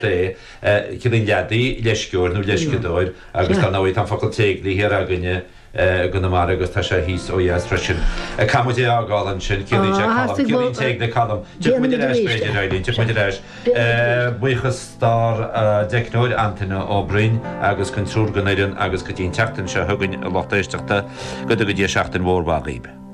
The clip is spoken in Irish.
Cilín leadaí leisciúr nó leiscidóir agus tá nóid an focail téiglaí hir aganine gona mar agus tá sé híos ó dhéas freisin. Camúdé ágáil an sin cilín téigla calm. Muidir éis féidir raidín, muidir éis. Buchas star deicnóid Antainna ó Brin agus contrúr gannéidirn agus go dtíon teachtain se thugann a lochtéisteachta go dtí seachtain mhór bhagaíbe.